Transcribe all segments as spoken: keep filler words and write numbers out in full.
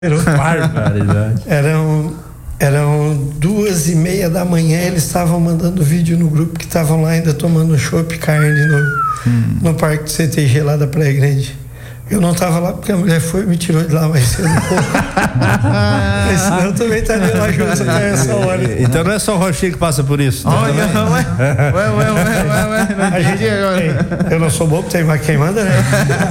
Barbaridade. Eram, eram duas e meia da manhã, eles estavam mandando vídeo no grupo que estavam lá ainda tomando chopp, carne no, hum. no parque do C T G lá da Praia Grande. Eu não estava lá porque a mulher foi e me tirou de lá mais cedo. Mas senão eu também estaria lá junto até essa hora. Então não é só o Rochinho que passa por isso. Olha, ué, ué, ué, ué, ué, ué. A gente, eu não sou bobo, tem mais quem manda, né?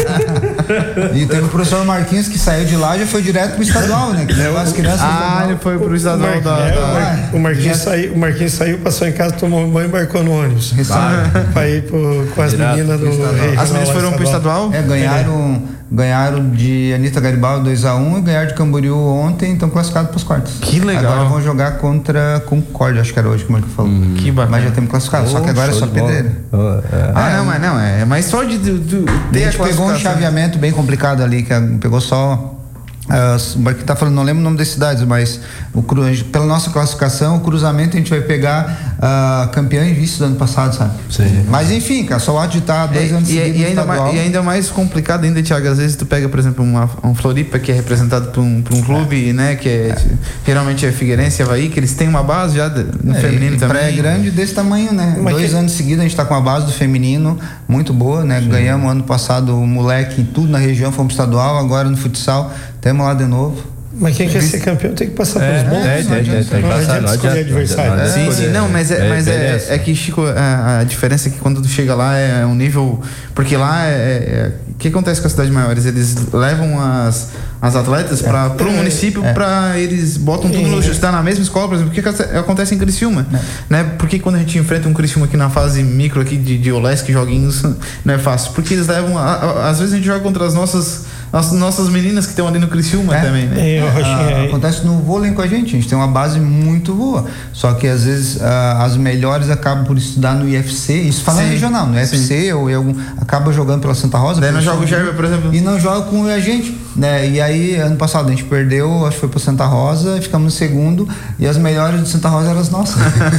E teve o professor Marquinhos que saiu de lá e já foi direto pro estadual, né? Que levou as crianças. Ah, ele foi pro estadual o Mar, da. É, da... o, Mar, o, Marquinhos já... saiu, o Marquinhos saiu, passou em casa, tomou um banho e embarcou no ônibus. Pra ir pro, com as Direto meninas do. As meninas foram pro estadual? É, ganharam. É. Ganharam de Anitta Garibaldi dois a um e ganharam de Camboriú ontem, então classificados para os quartos. Que legal. Agora vão jogar contra Concórdia, acho que era hoje, como é que falou. Hum, que bacana. Mas já temos classificado, oh, só que agora é só pedreira. Oh, é. Ah, não, mas não, é mais só de, de, de ter a gente pegou um chaveamento bem complicado ali, que pegou só. Uh, o que tá falando, não lembro o nome das cidades, mas o, pela nossa classificação, o cruzamento a gente vai pegar uh, campeão e vice do ano passado, sabe? Sim. Mas enfim, cara, só o ato de estar dois é, anos e, seguidos e, ainda mais, e ainda mais complicado ainda, Thiago, às vezes tu pega, por exemplo, uma, um Floripa que é representado por um, por um clube, é. né, que é, é. geralmente é Figueirense, Avaí, que eles têm uma base já no é, feminino também. Praia Grande desse tamanho, né? Mas dois que... anos seguidos a gente tá com a base do feminino muito boa, né? Sim. Ganhamos ano passado o moleque em tudo na região, fomos estadual, agora no futsal, temos lá de novo. Mas quem quer ser campeão tem que passar pelos bons. É, tem, tem, tem que passar. Não adianta adversário. Sim, sim, não, mas é, mas é, é que, Chico, a, a diferença é que quando tu chega lá é um nível. Porque lá é. é o que acontece com as cidades maiores? Eles levam as, as atletas para o é, município, é. para eles botam tudo no, está na mesma escola, por exemplo. O que, que acontece em Criciúma? É. Né? Por que quando a gente enfrenta um Criciúma aqui na fase micro aqui de, de Olesc, joguinhos, não é fácil? Porque eles levam. A, a, às vezes a gente joga contra as nossas. As nossas meninas que estão ali no Criciúma é, também, né? É, ah, acontece no vôlei com a gente, a gente tem uma base muito boa, só que às vezes ah, as melhores acabam por estudar no I F C, isso fala regional, no I F C sim. ou em algum, acaba jogando pela Santa Rosa. Daí não joga o Gerber, por exemplo. E não joga com a gente, né? E aí, ano passado a gente perdeu, acho que foi pra Santa Rosa, ficamos no segundo, e as melhores de Santa Rosa eram as nossas.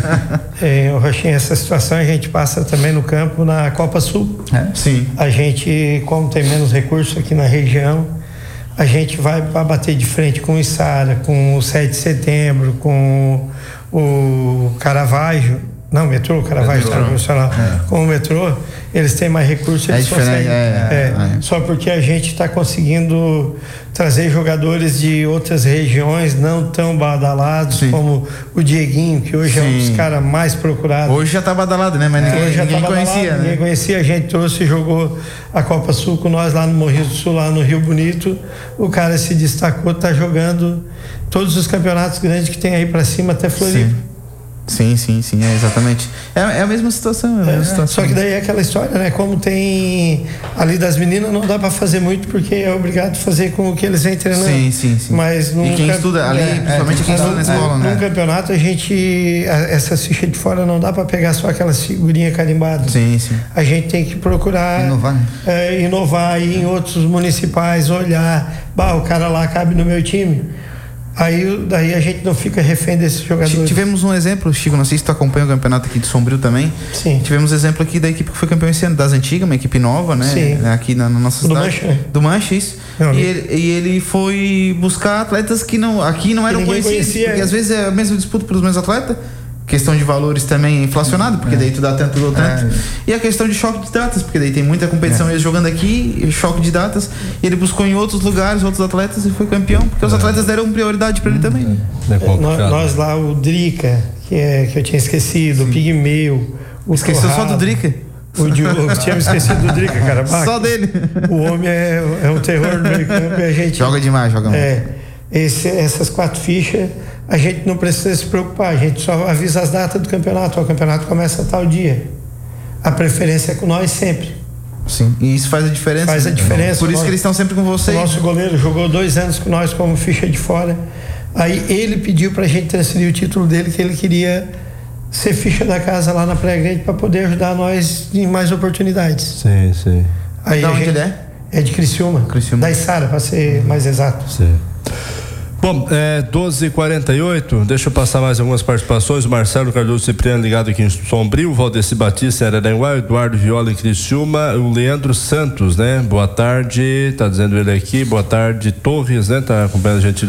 É, Rochinha, essa situação a gente passa também no campo na Copa Sul. É? Sim. A gente, como tem menos recursos aqui na região, a gente vai para bater de frente com o Içara, com o sete de setembro, com o Caravaggio, não, metrô, Caravaggio, tá, profissional, é. com o metrô, eles têm mais recursos, eles é conseguem, é, é, é, só porque a gente está conseguindo trazer jogadores de outras regiões não tão badalados, sim. como o Dieguinho, que hoje sim. é um dos caras mais procurados. Hoje já tá badalado, né? Mas ninguém, hoje já ninguém tá conhecia, badalado, né? Ninguém conhecia, a gente trouxe e jogou a Copa Sul com nós lá no Morrinho do Sul, lá no Rio Bonito. O cara se destacou, tá jogando todos os campeonatos grandes que tem aí para cima, até Floripa. Sim. Sim, sim, sim, é exatamente. É, é a mesma situação, é a mesma é, situação. Só que daí é aquela história, né? Como tem ali das meninas, não dá para fazer muito porque é obrigado a fazer com o que eles vêm treinando. Sim, sim, sim. Mas num e quem camp... estuda ali, é, principalmente é, quem estuda na escola, né? Num campeonato a gente, essas fichas de fora não dá para pegar só aquelas figurinhas carimbadas. Sim, sim. A gente tem que procurar inovar, né? é, inovar ir em outros municipais, olhar, bah, o cara lá cabe no meu time. Aí daí a gente não fica refém desses jogadores. Tivemos um exemplo, Chico, não sei se tu acompanha o campeonato aqui de Sombrio também. Sim. Tivemos exemplo aqui da equipe que foi campeão esse ano, das antigas, uma equipe nova, né? Sim. Aqui na, na nossa do cidade. Mancha. Do Mancha, isso. Não, e, ele, e ele foi buscar atletas que não, aqui não eram conhecidos. Conhecia, porque é. às vezes é a mesma disputa pelos mesmos atletas. Questão de valores também inflacionado, porque é. daí tu dá tanto, tu dá tanto. É. E a questão de choque de datas, porque daí tem muita competição é. eles jogando aqui, choque de datas, e ele buscou em outros lugares, outros atletas e foi campeão, porque é. os atletas deram prioridade para ele também. É. É nós, nós lá, o Drica, que, é, que eu tinha esquecido, sim. o Pigmeu, o Esqueceu Corrado, só do Drica? O Diogo, eu tinha esquecido do Drica, cara. Só dele. O homem é, é um terror no meio campo e a gente... Joga demais, joga muito. É, esse, essas quatro fichas, a gente não precisa se preocupar, a gente só avisa as datas do campeonato. O campeonato começa a tal dia. A preferência é com nós sempre. Sim, e isso faz a diferença. Faz a diferença. Por isso nós, que eles estão sempre com vocês. O nosso goleiro jogou dois anos com nós como ficha de fora. Aí ele pediu pra gente transferir o título dele, que ele queria ser ficha da casa lá na Praia Grande para poder ajudar nós em mais oportunidades. Sim, sim. Aí da onde gente, ele é? É de Criciúma. Criciúma. Da Içara, para ser mais exato. Sim. Bom, é doze e quarenta e oito, deixa eu passar mais algumas participações. O Marcelo Cardoso Cipriano ligado aqui em Sombrio, o Valdeci Batista em Araranguá, o Eduardo Viola em Criciúma, o Leandro Santos, né? Boa tarde, tá dizendo ele aqui, boa tarde, Torres, né? Tá acompanhando a gente